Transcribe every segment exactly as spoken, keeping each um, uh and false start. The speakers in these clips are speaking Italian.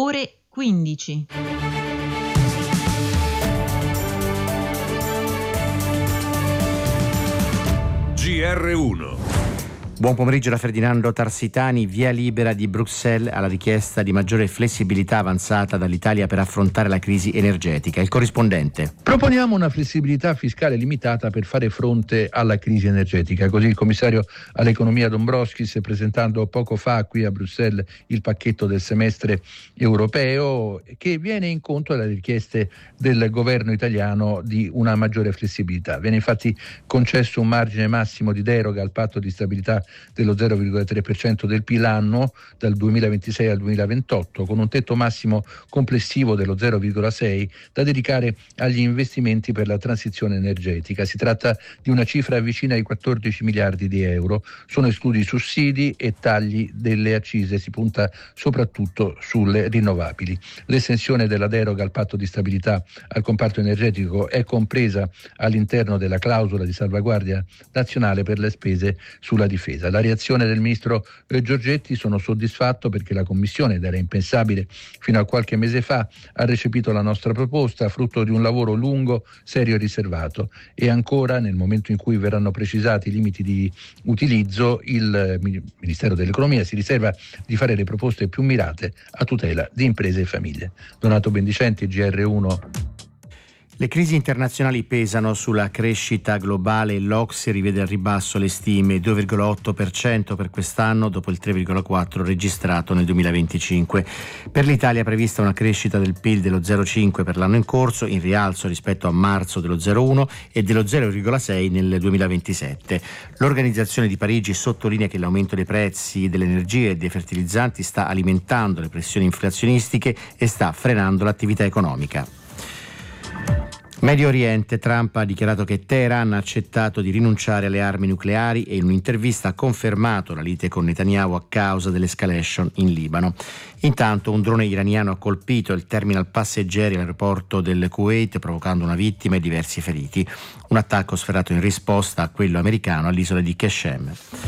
ore quindici. G R uno. Buon pomeriggio da Ferdinando Tarsitani. Via libera di Bruxelles alla richiesta di maggiore flessibilità avanzata dall'Italia per affrontare la crisi energetica. Il corrispondente. Proponiamo una flessibilità fiscale limitata per fare fronte alla crisi energetica. Così il commissario all'economia Dombrovskis, presentando poco fa qui a Bruxelles il pacchetto del semestre europeo, che viene incontro alle richieste del governo italiano di una maggiore flessibilità. Viene infatti concesso un margine massimo di deroga al patto di stabilità dello zero virgola tre per cento del P I L annuo dal duemilaventisei al duemilaventotto, con un tetto massimo complessivo dello zero virgola sei da dedicare agli investimenti per la transizione energetica. Si tratta di una cifra vicina ai quattordici miliardi di euro. Sono esclusi sussidi e tagli delle accise, si punta soprattutto sulle rinnovabili. L'estensione della deroga al patto di stabilità al comparto energetico è compresa all'interno della clausola di salvaguardia nazionale per le spese sulla difesa. La reazione del ministro eh, Giorgetti: sono soddisfatto perché la Commissione, ed era impensabile fino a qualche mese fa, ha recepito la nostra proposta, frutto di un lavoro lungo, serio e riservato. E ancora, nel momento in cui verranno precisati i limiti di utilizzo, il Ministero dell'Economia si riserva di fare le proposte più mirate a tutela di imprese e famiglie. Donato Bendicenti, G R uno. Le crisi internazionali pesano sulla crescita globale. L'O C S E rivede al ribasso le stime, due virgola otto per cento per quest'anno dopo il tre virgola quattro per cento registrato nel duemilaventicinque. Per l'Italia è prevista una crescita del P I L dello zero virgola cinque per cento per l'anno in corso, in rialzo rispetto a marzo dello zero virgola uno e dello zero virgola sei per cento nel duemilaventisette. L'Organizzazione di Parigi sottolinea che l'aumento dei prezzi dell'energia e dei fertilizzanti sta alimentando le pressioni inflazionistiche e sta frenando l'attività economica. Medio Oriente. Trump ha dichiarato che Teheran ha accettato di rinunciare alle armi nucleari e in un'intervista ha confermato la lite con Netanyahu a causa dell'escalation in Libano. Intanto un drone iraniano ha colpito il terminal passeggeri all'aeroporto del Kuwait, provocando una vittima e diversi feriti. Un attacco sferrato in risposta a quello americano all'isola di Qeshem.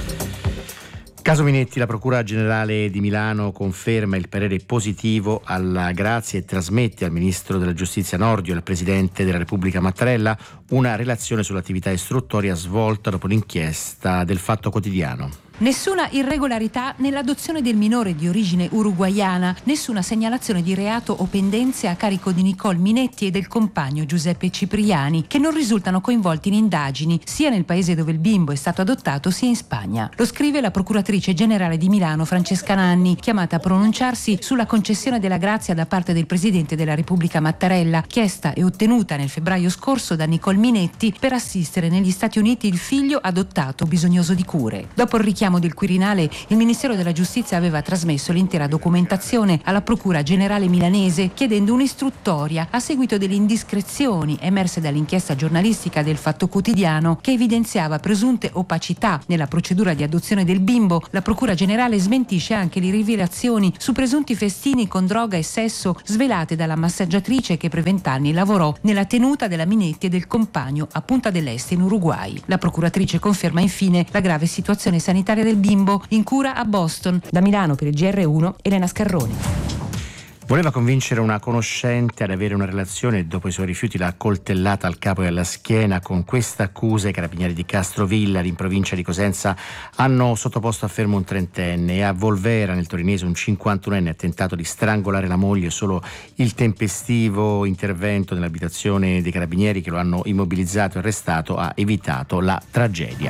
Caso Minetti, la Procura Generale di Milano conferma il parere positivo alla grazia e trasmette al Ministro della Giustizia Nordio e al Presidente della Repubblica Mattarella una relazione sull'attività istruttoria svolta dopo l'inchiesta del Fatto Quotidiano. Nessuna irregolarità nell'adozione del minore di origine uruguaiana, nessuna segnalazione di reato o pendenze a carico di Nicole Minetti e del compagno Giuseppe Cipriani, che non risultano coinvolti in indagini sia nel paese dove il bimbo è stato adottato sia in Spagna. Lo scrive la Procuratrice Generale di Milano Francesca Nanni, chiamata a pronunciarsi sulla concessione della grazia da parte del Presidente della Repubblica Mattarella, chiesta e ottenuta nel febbraio scorso da Nicole Minetti per assistere negli Stati Uniti il figlio adottato bisognoso di cure. Dopo il richiamo del Quirinale, il Ministero della Giustizia aveva trasmesso l'intera documentazione alla Procura Generale milanese, chiedendo un'istruttoria a seguito delle indiscrezioni emerse dall'inchiesta giornalistica del Fatto Quotidiano che evidenziava presunte opacità nella procedura di adozione del bimbo. La Procura Generale smentisce anche le rivelazioni su presunti festini con droga e sesso svelate dalla massaggiatrice che per vent'anni lavorò nella tenuta della Minetti e del compagno a Punta del Este in Uruguay. La procuratrice conferma infine la grave situazione sanitaria del bimbo in cura a Boston. Da Milano per il G R uno, Elena Scarroni. Voleva convincere una conoscente ad avere una relazione e dopo i suoi rifiuti l'ha coltellata al capo e alla schiena. Con questa accusa i carabinieri di Castrovillari in provincia di Cosenza hanno sottoposto a fermo un trentenne e a Volvera nel torinese un cinquantunenne ha tentato di strangolare la moglie. Solo il tempestivo intervento nell'abitazione dei carabinieri, che lo hanno immobilizzato e arrestato, ha evitato la tragedia.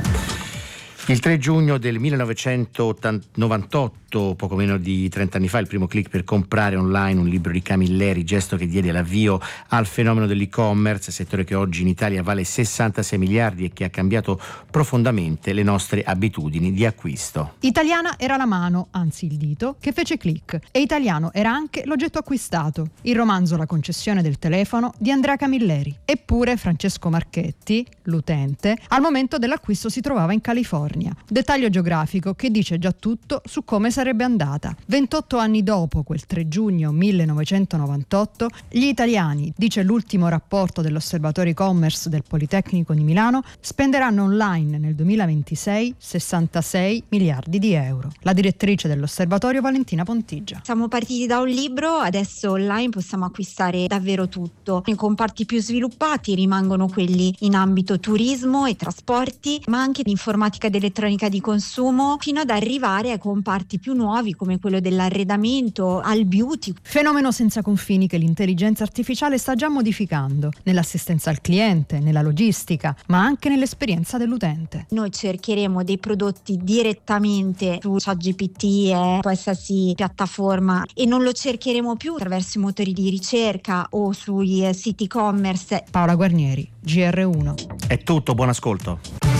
Il tre giugno del millenovecentonovantotto, poco meno di trenta anni fa, il primo click per comprare online un libro di Camilleri, gesto che diede l'avvio al fenomeno dell'e-commerce, settore che oggi in Italia vale sessantasei miliardi e che ha cambiato profondamente le nostre abitudini di acquisto. Italiana era la mano, anzi il dito, che fece click, e italiano era anche l'oggetto acquistato, il romanzo La concessione del telefono di Andrea Camilleri. Eppure Francesco Marchetti, l'utente, al momento dell'acquisto si trovava in California. Isernia. Dettaglio geografico che dice già tutto su come sarebbe andata. ventotto anni dopo quel tre giugno millenovecentonovantotto, gli italiani, dice l'ultimo rapporto dell'Osservatorio e-commerce del Politecnico di Milano, spenderanno online nel duemilaventisei sessantasei miliardi di euro. La direttrice dell'Osservatorio Valentina Pontigia. Siamo partiti da un libro, adesso online possiamo acquistare davvero tutto. I comparti più sviluppati rimangono quelli in ambito turismo e trasporti, ma anche l'informatica ed elettronica di consumo, fino ad arrivare ai comparti più nuovi come quello dell'arredamento, al beauty. Fenomeno senza confini che l'intelligenza artificiale sta già modificando nell'assistenza al cliente, nella logistica, ma anche nell'esperienza dell'utente. Noi cercheremo dei prodotti direttamente su ChatGPT e qualsiasi piattaforma e non lo cercheremo più attraverso i motori di ricerca o sui siti e-commerce. Paola Guarnieri, G R uno. È tutto, buon ascolto.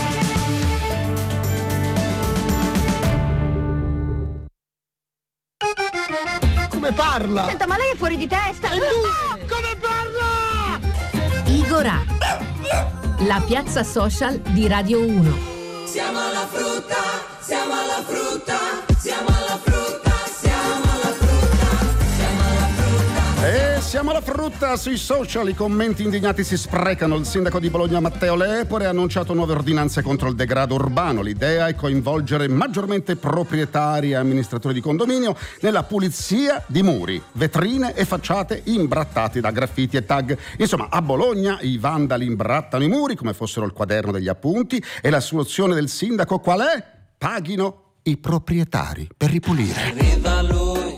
Come parla? Senta, ma lei è fuori di testa! E lui? Come parla? Igora, la piazza social di Radio uno. Siamo alla frutta, siamo alla frutta, siamo alla frutta, siamo alla frutta, siamo alla frutta. E siamo alla frutta sui social, i commenti indignati si sprecano. Il sindaco di Bologna Matteo Lepore ha annunciato nuove ordinanze contro il degrado urbano. L'idea è coinvolgere maggiormente proprietari e amministratori di condominio nella pulizia di muri, vetrine e facciate imbrattati da graffiti e tag. Insomma, a Bologna i vandali imbrattano i muri come fossero il quaderno degli appunti e la soluzione del sindaco qual è? Paghino i proprietari per ripulire. Arriva lui,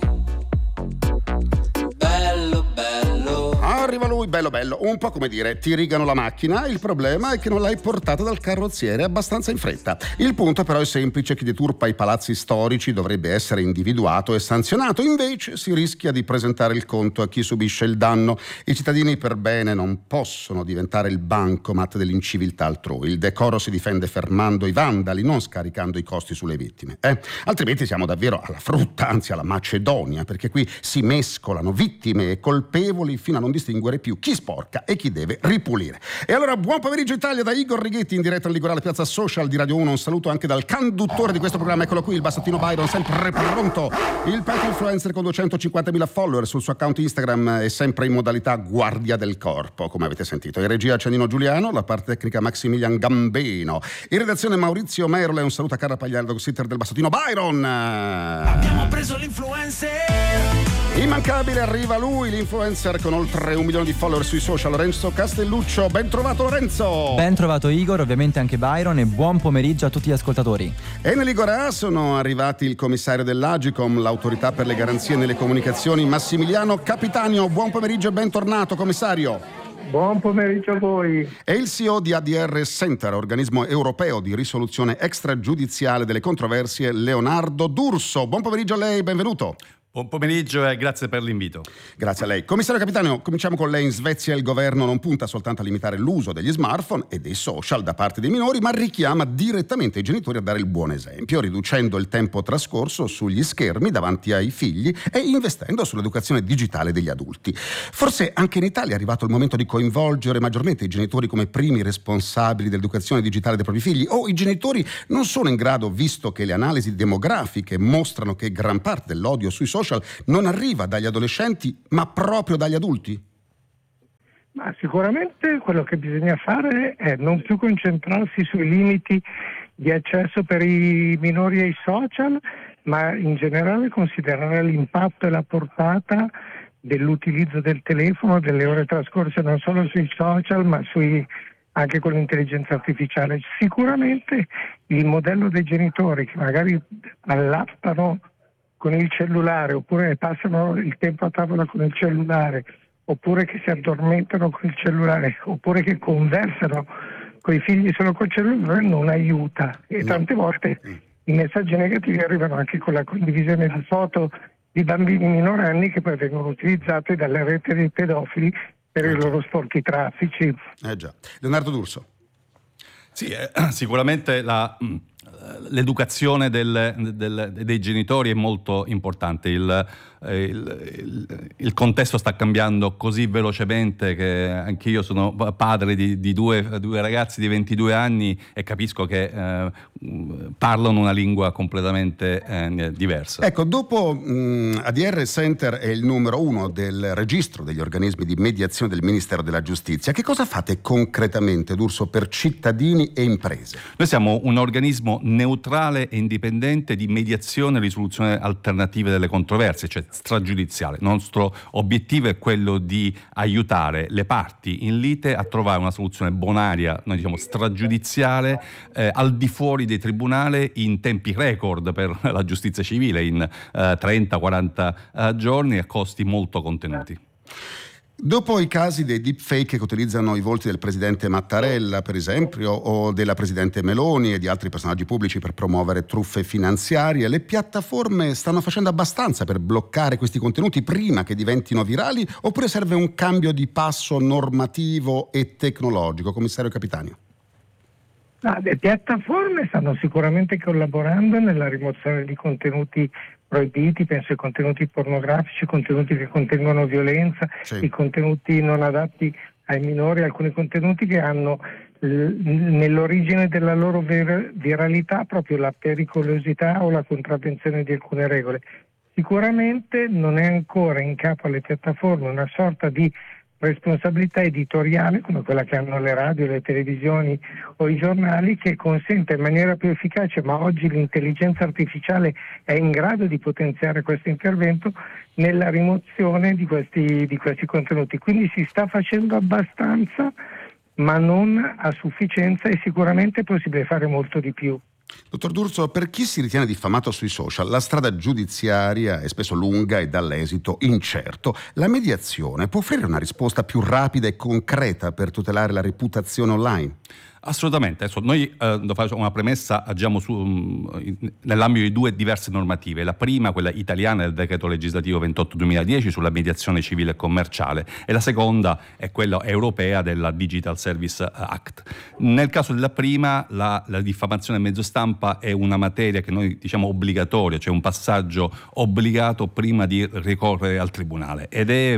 bello bello. Arriva lui, bello bello, un po' come dire, ti rigano la macchina, il problema è che non l'hai portata dal carrozziere abbastanza in fretta. Il punto però è semplice: chi deturpa i palazzi storici dovrebbe essere individuato e sanzionato, invece si rischia di presentare il conto a chi subisce il danno. I cittadini per bene non possono diventare il bancomat dell'inciviltà altrui. Il decoro si difende fermando i vandali, non scaricando i costi sulle vittime, eh? Altrimenti siamo davvero alla frutta, anzi alla Macedonia, perché qui si mescolano vittime e colpevoli fino a non distinguere più chi sporca e chi deve ripulire. E allora buon pomeriggio Italia da Igor Righetti in diretta al Ligorale Piazza Social di Radio uno. Un saluto anche dal conduttore di questo programma, eccolo qui, il Bassottino Byron, sempre pronto. Il pet influencer con duecentocinquantamila follower sul suo account Instagram è sempre in modalità guardia del corpo, come avete sentito. In regia Cianino Giuliano, la parte tecnica Maximilian Gambino. In redazione Maurizio Merole, un saluto a Carla Pagliardo, sitter del Bassottino Byron. Abbiamo preso l'influencer. Immancabile, arriva lui, l'influencer con oltre un milione di follower sui social, Lorenzo Castelluccio. Ben trovato Lorenzo! Ben trovato Igor, ovviamente anche Byron, e buon pomeriggio a tutti gli ascoltatori. E nell'Igorà sono arrivati il commissario dell'Agicom, l'autorità per le garanzie nelle comunicazioni, Massimiliano Capitanio. Buon pomeriggio e bentornato commissario. Buon pomeriggio a voi. E il C E O di A D R Center, organismo europeo di risoluzione extragiudiziale delle controversie, Leonardo D'Urso. Buon pomeriggio a lei, benvenuto. Buon pomeriggio e grazie per l'invito. Grazie a lei. Commissario Capitanio, cominciamo con lei. In Svezia il governo non punta soltanto a limitare l'uso degli smartphone e dei social da parte dei minori, ma richiama direttamente i genitori a dare il buon esempio, riducendo il tempo trascorso sugli schermi davanti ai figli e investendo sull'educazione digitale degli adulti. Forse anche in Italia è arrivato il momento di coinvolgere maggiormente i genitori come primi responsabili dell'educazione digitale dei propri figli, o i genitori non sono in grado, visto che le analisi demografiche mostrano che gran parte dell'odio sui social non arriva dagli adolescenti ma proprio dagli adulti? Ma sicuramente quello che bisogna fare è non più concentrarsi sui limiti di accesso per i minori ai social, ma in generale considerare l'impatto e la portata dell'utilizzo del telefono, delle ore trascorse non solo sui social ma sui, anche con l'intelligenza artificiale. Sicuramente il modello dei genitori che magari allattano con il cellulare, oppure passano il tempo a tavola con il cellulare, oppure che si addormentano con il cellulare, oppure che conversano con i figli solo col cellulare, non aiuta. E tante volte i messaggi negativi arrivano anche con la condivisione di foto di bambini minorenni che poi vengono utilizzati dalle reti dei pedofili per i loro sporchi traffici. Eh già. Leonardo D'Urso. Sì, eh, sicuramente la... l'educazione del, del, dei genitori è molto importante. Il, il, il, il contesto sta cambiando così velocemente che anche io sono padre di, di due, due ragazzi di ventidue anni e capisco che eh, parlano una lingua completamente eh, diversa. Ecco, dopo mh, A D R Center è il numero uno del registro degli organismi di mediazione del Ministero della Giustizia. Che cosa fate concretamente, D'Urso, per cittadini e imprese? Noi siamo un organismo neutrale e indipendente di mediazione e risoluzione alternative delle controversie, cioè stragiudiziale. Il nostro obiettivo è quello di aiutare le parti in lite a trovare una soluzione bonaria, noi diciamo stragiudiziale, eh, al di fuori dei tribunali in tempi record per la giustizia civile, in eh, trenta quaranta eh, giorni a costi molto contenuti. Dopo i casi dei deepfake che utilizzano i volti del presidente Mattarella, per esempio, o della presidente Meloni e di altri personaggi pubblici per promuovere truffe finanziarie, le piattaforme stanno facendo abbastanza per bloccare questi contenuti prima che diventino virali, oppure serve un cambio di passo normativo e tecnologico, commissario Capitanio? No, le piattaforme stanno sicuramente collaborando nella rimozione di contenuti proibiti, penso ai contenuti pornografici, contenuti che contengono violenza, sì. I contenuti non adatti ai minori, alcuni contenuti che hanno l- nell'origine della loro vir- viralità proprio la pericolosità o la contravvenzione di alcune regole. Sicuramente non è ancora in capo alle piattaforme una sorta di responsabilità editoriale come quella che hanno le radio, le televisioni o i giornali, che consente in maniera più efficace, ma oggi l'intelligenza artificiale è in grado di potenziare questo intervento nella rimozione di questi, di questi contenuti. Quindi si sta facendo abbastanza, ma non a sufficienza, e sicuramente è possibile fare molto di più. Dottor D'Urso, per chi si ritiene diffamato sui social, la strada giudiziaria è spesso lunga e dall'esito incerto. La mediazione può offrire una risposta più rapida e concreta per tutelare la reputazione online? Assolutamente. Adesso noi, eh, facciamo una premessa, agiamo su, um, nell'ambito di due diverse normative. La prima, quella italiana, è il decreto legislativo ventotto duemiladieci sulla mediazione civile e commerciale, e la seconda è quella europea della Digital Service Act. Nel caso della prima, la, la diffamazione a mezzo stampa è una materia che noi diciamo obbligatoria, cioè un passaggio obbligato prima di ricorrere al tribunale, ed è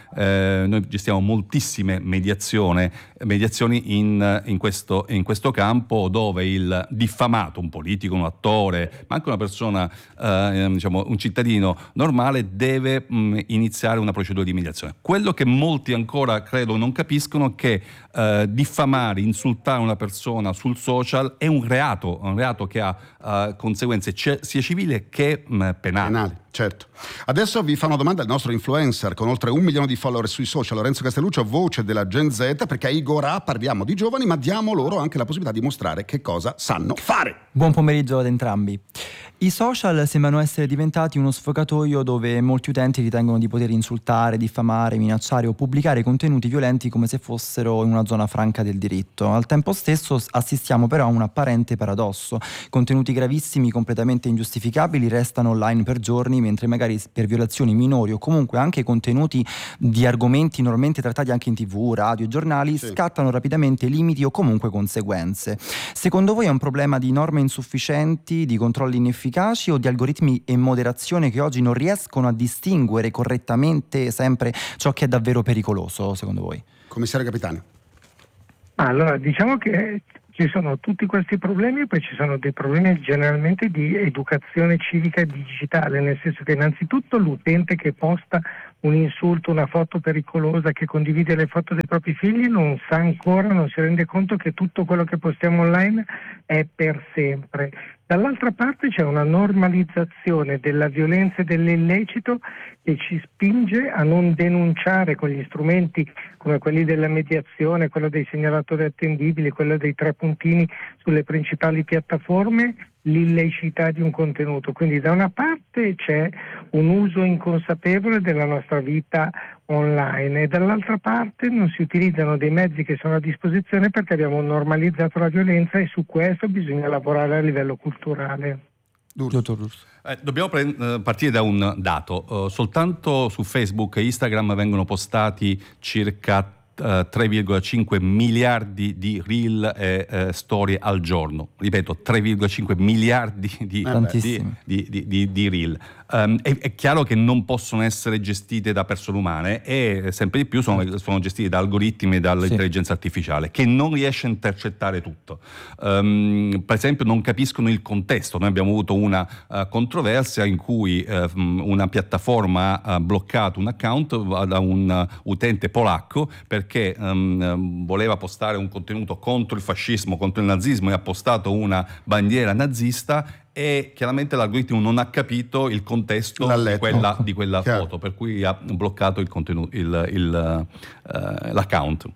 eh, noi gestiamo moltissime mediazione, mediazioni in, in questo in questo campo, dove il diffamato, un politico, un attore, ma anche una persona, eh, diciamo un cittadino normale, deve mh, iniziare una procedura di mediazione. Quello che molti ancora credo non capiscono è che eh, diffamare, insultare una persona sul social è un reato, un reato che ha uh, conseguenze c- sia civili che mh, penali. penali. Certo. Adesso vi fa una domanda il nostro influencer con oltre un milione di follower sui social, Lorenzo Castelluccio, voce della Gen Z, perché a Igorà parliamo di giovani, ma diamo loro anche la possibilità di mostrare che cosa sanno fare. Buon pomeriggio ad entrambi. I social sembrano essere diventati uno sfogatoio dove molti utenti ritengono di poter insultare, diffamare, minacciare o pubblicare contenuti violenti come se fossero in una zona franca del diritto. Al tempo stesso assistiamo però a un apparente paradosso. Contenuti gravissimi, completamente ingiustificabili, restano online per giorni, mentre magari per violazioni minori o comunque anche contenuti di argomenti normalmente trattati anche in tv, radio, giornali, sì. scattano rapidamente limiti o comunque conseguenze. Secondo voi è un problema di norme insufficienti, di controlli inefficaci o di algoritmi e moderazione che oggi non riescono a distinguere correttamente sempre ciò che è davvero pericoloso, secondo voi? Commissario Capitanio. Allora, diciamo che ci sono tutti questi problemi, e poi ci sono dei problemi generalmente di educazione civica e digitale, nel senso che innanzitutto l'utente che posta un insulto, una foto pericolosa, che condivide le foto dei propri figli, non sa ancora, non si rende conto che tutto quello che postiamo online è per sempre. Dall'altra parte c'è una normalizzazione della violenza e dell'illecito che ci spinge a non denunciare con gli strumenti come quelli della mediazione, quello dei segnalatori attendibili, quello dei tre puntini sulle principali piattaforme, l'illecità di un contenuto. Quindi da una parte c'è un uso inconsapevole della nostra vita online e dall'altra parte non si utilizzano dei mezzi che sono a disposizione perché abbiamo normalizzato la violenza, e su questo bisogna lavorare a livello culturale. Dottor D'Urso. Eh, dobbiamo pre- partire da un dato. Uh, soltanto su Facebook e Instagram vengono postati circa uh, tre virgola cinque miliardi di reel e uh, storie al giorno. Ripeto, tre virgola cinque miliardi di, di, di, di, di, di reel. Um, è, è chiaro che non possono essere gestite da persone umane e sempre di più sono, sono gestite da algoritmi e dall'intelligenza sì. artificiale, che non riesce a intercettare tutto. Um, per esempio non capiscono il contesto. Noi abbiamo avuto una uh, controversia in cui uh, una piattaforma ha bloccato un account da un uh, utente polacco perché um, voleva postare un contenuto contro il fascismo, contro il nazismo, e ha postato una bandiera nazista, e chiaramente l'algoritmo non ha capito il contesto di quella, di quella foto, per cui ha bloccato il contenuto, il, il, uh, l'account.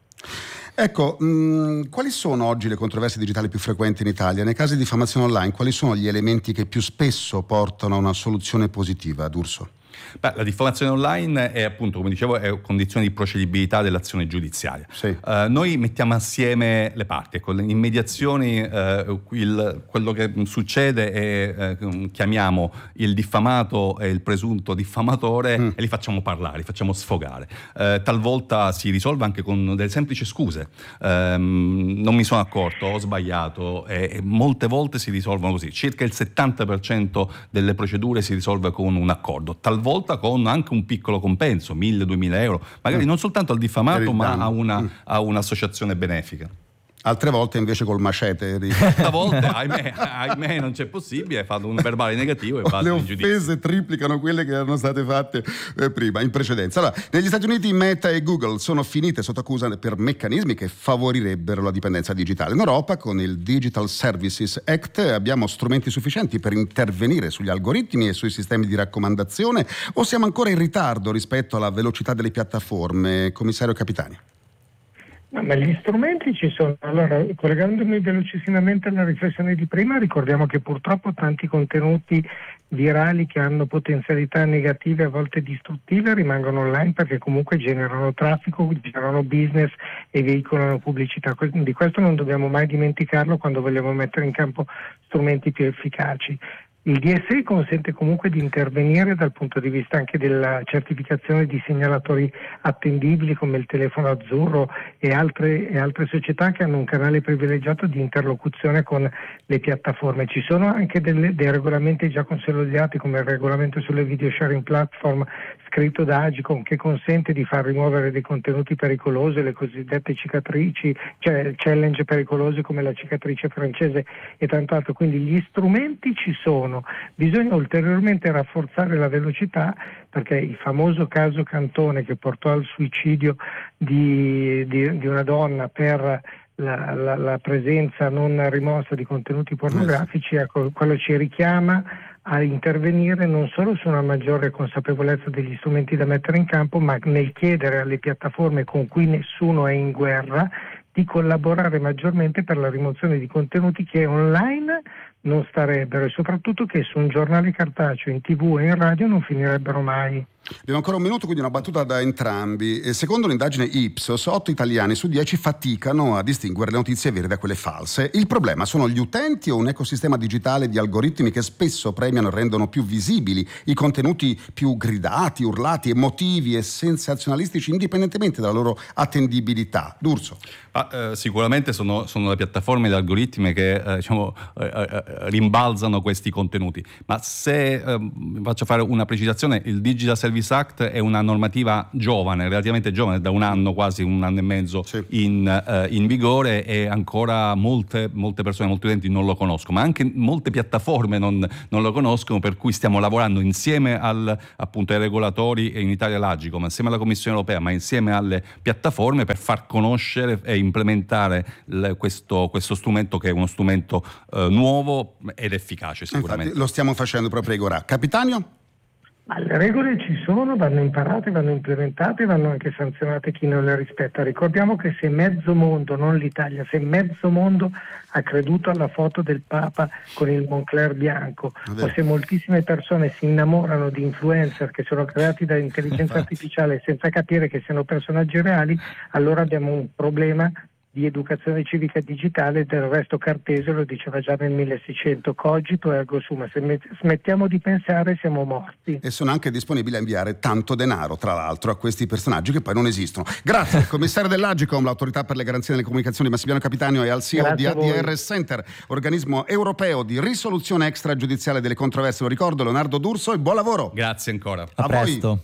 Ecco, mh, quali sono oggi le controversie digitali più frequenti in Italia? Nei casi di diffamazione online, quali sono gli elementi che più spesso portano a una soluzione positiva, D'Urso? Beh, la diffamazione online è, appunto, come dicevo, è condizione di procedibilità dell'azione giudiziaria. Sì. Uh, noi mettiamo assieme le parti. Con le immediazioni uh, il, quello che succede è uh, chiamiamo il diffamato e il presunto diffamatore mm. e li facciamo parlare, li facciamo sfogare. Uh, talvolta si risolve anche con delle semplici scuse. Uh, non mi sono accorto, ho sbagliato, e, e molte volte si risolvono così. Circa il settanta per cento delle procedure si risolve con un accordo. Talvolta con anche un piccolo compenso, mille, duemila euro, magari mm. non soltanto al diffamato ma a, una, mm. a un'associazione benefica. Altre volte invece col macete. A volte, ahimè, ahimè, non c'è possibile, fanno un verbale negativo e vanno in giudizio. Le offese triplicano quelle che erano state fatte eh, prima, in precedenza. Allora, negli Stati Uniti Meta e Google sono finite sotto accusa per meccanismi che favorirebbero la dipendenza digitale. In Europa, con il Digital Services Act, abbiamo strumenti sufficienti per intervenire sugli algoritmi e sui sistemi di raccomandazione, o siamo ancora in ritardo rispetto alla velocità delle piattaforme? Commissario Capitani. No, ma gli strumenti ci sono. Allora, collegandomi velocissimamente alla riflessione di prima, ricordiamo che purtroppo tanti contenuti virali che hanno potenzialità negative, a volte distruttive, rimangono online perché comunque generano traffico, generano business e veicolano pubblicità. Di questo non dobbiamo mai dimenticarlo quando vogliamo mettere in campo strumenti più efficaci. Il D S A consente comunque di intervenire dal punto di vista anche della certificazione di segnalatori attendibili come il telefono azzurro e altre, e altre società che hanno un canale privilegiato di interlocuzione con le piattaforme. Ci sono anche delle, dei regolamenti già consolidati come il regolamento sulle video sharing platform scritto da Agicom, che consente di far rimuovere dei contenuti pericolosi, le cosiddette cicatrici, cioè challenge pericolose come la cicatrice francese e tanto altro. Quindi gli strumenti ci sono. Bisogna ulteriormente rafforzare la velocità, perché il famoso caso Cantone che portò al suicidio di, di, di una donna per la, la, la presenza non rimossa di contenuti pornografici, ecco, quello ci richiama a intervenire non solo su una maggiore consapevolezza degli strumenti da mettere in campo, ma nel chiedere alle piattaforme con cui nessuno è in guerra di collaborare maggiormente per la rimozione di contenuti che online non starebbero, e soprattutto che su un giornale cartaceo, in tv e in radio non finirebbero mai. Abbiamo ancora un minuto, quindi una battuta da entrambi. Secondo un'indagine Ipsos, otto italiani su dieci faticano a distinguere le notizie vere da quelle false. Il problema sono gli utenti o un ecosistema digitale di algoritmi che spesso premiano e rendono più visibili i contenuti più gridati, urlati, emotivi e sensazionalistici, indipendentemente dalla loro attendibilità. D'Urso. Ah, eh, sicuramente sono, sono le piattaforme e gli algoritmi che eh, diciamo, eh, eh, rimbalzano questi contenuti. Ma se eh, faccio fare una precisazione, il Digital Service Act è una normativa giovane, relativamente giovane, da un anno, quasi un anno e mezzo sì. in, uh, in vigore, e ancora molte, molte persone, molti utenti non lo conoscono, ma anche molte piattaforme non, non lo conoscono, per cui stiamo lavorando insieme al, appunto, ai regolatori, e in Italia l'Agicom, insieme alla Commissione Europea, ma insieme alle piattaforme, per far conoscere e implementare l- questo, questo strumento, che è uno strumento uh, nuovo ed efficace sicuramente. Infatti lo stiamo facendo proprio ora. Capitanio? Ma le regole ci sono, vanno imparate, vanno implementate, vanno anche sanzionate chi non le rispetta. Ricordiamo che se mezzo mondo, non l'Italia, se mezzo mondo ha creduto alla foto del Papa con il Moncler bianco, o se moltissime persone si innamorano di influencer che sono creati da intelligenza artificiale senza capire che siano personaggi reali, allora abbiamo un problema di educazione civica digitale, del resto Cartesio lo diceva già nel milleseicento, cogito ergo sum, se met- smettiamo di pensare siamo morti. E sono anche disponibili a inviare tanto denaro, tra l'altro, a questi personaggi che poi non esistono. Grazie, commissario dell'Agicom, l'autorità per le garanzie delle comunicazioni, Massimiliano Capitanio, e al C E O Grazie di A D R Center, organismo europeo di risoluzione extragiudiziale delle controversie. Lo ricordo, Leonardo D'Urso, e buon lavoro. Grazie ancora. A, a presto. Voi.